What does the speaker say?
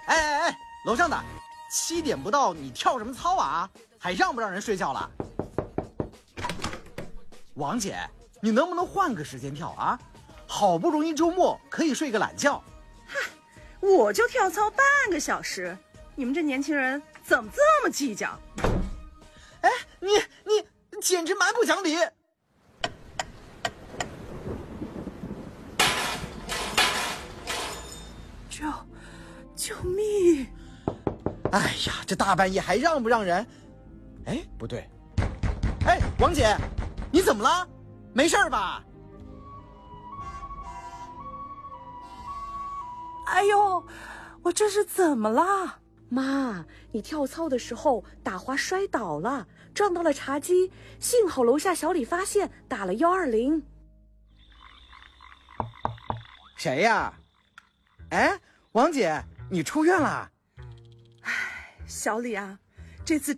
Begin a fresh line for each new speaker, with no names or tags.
哎，楼上的，7点不到，你跳什么操啊？还让不让人睡觉了？王姐，你能不能换个时间跳啊？好不容易周末可以睡个懒觉。
嗨，我就跳操半个小时，你们这年轻人怎么这么计较？
哎，你简直蛮不讲理！
救命！
哎呀，这大半夜还让不让人？哎，不对，哎，王姐，你怎么了？没事吧？
哎呦，我这是怎么了？
妈，你跳操的时候打滑摔倒了，撞到了茶几，幸好楼下小李发现，打了120。
谁呀？哎，王姐，你出院了？
哎，小李啊，这次